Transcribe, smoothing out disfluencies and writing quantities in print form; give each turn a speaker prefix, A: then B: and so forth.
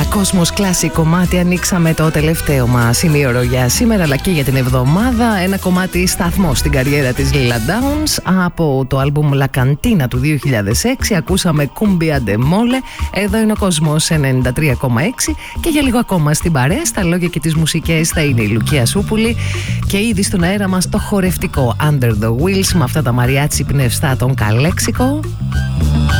A: Κόσμος Classic κομμάτι ανοίξαμε το τελευταίο μας ημίωρο για σήμερα αλλά και για την εβδομάδα. Ένα κομμάτι σταθμό στην καριέρα της Lila Downs. Από το άλμπουμ La Cantina του 2006 ακούσαμε Cumbia de Mole. Εδώ είναι ο Κόσμος 93,6 και για λίγο ακόμα στην παρέα. Στα λόγια και τις μουσικές θα είναι η Λουκία Σούπουλη και ήδη στον αέρα μας το χορευτικό Under the Wheels με αυτά τα μαριάτσι πνευστά των Καλέξικο.